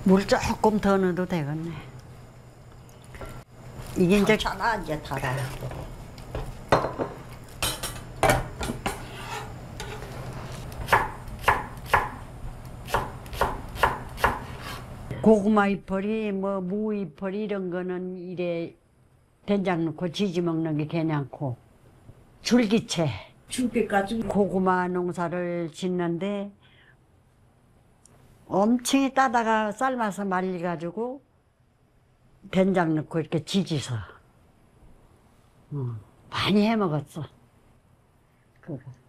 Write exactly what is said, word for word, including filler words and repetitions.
물 조금 더 넣어도 되겠네. 이게 이제 괜찮아 이제 달아. 고구마 잎벌이 뭐 무 잎벌이 이런 거는 이래 된장 넣고 지지 먹는 게 괜찮고, 줄기채 줄기까지. 고구마 농사를 짓는데 엄청 따다가 삶아서 말려가지고 된장 넣고 이렇게 지지서 어, 많이 해 먹었어 그거.